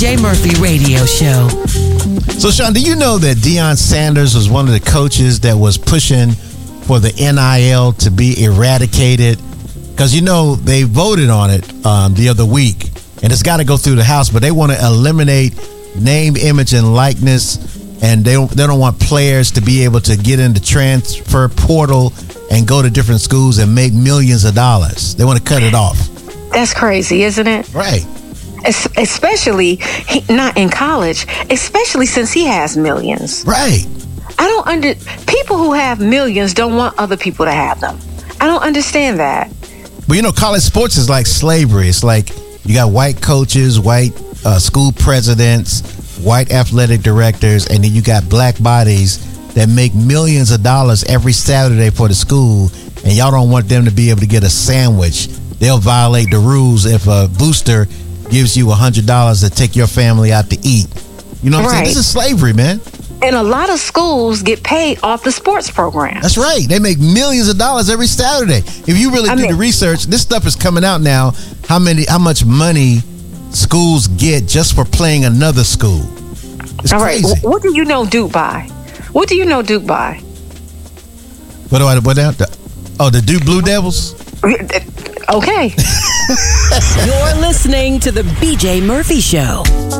BJ Murphy Radio Show. So, Sean, do you know that Deion Sanders was one of the coaches that was pushing for the NIL to be eradicated? Because, they voted on it the other week, and it's got to go through the House, but they want to eliminate name, image, and likeness, and they don't want players to be able to get in the transfer portal and go to different schools and make millions of dollars. They want to cut it off. That's crazy, isn't it? Right. Especially not in college, especially since he has millions. Right. People who have millions don't want other people to have them. I don't understand that. But college sports is like slavery. It's like you got white coaches, white school presidents, white athletic directors, and then you got black bodies that make millions of dollars every Saturday for the school, and y'all don't want them to be able to get a sandwich. They'll violate the rules if a booster gives you $100 to take your family out to eat. You know what I'm saying? This is slavery, man. And a lot of schools get paid off the sports program. That's right. They make millions of dollars every Saturday. If you really do the research, this stuff is coming out now. How much money schools get just for playing another school? It's crazy. Right. What do you know Duke by? What do you know Duke by? What now? The Duke Blue Devils? Okay. You're listening to the BJ Murphy Show.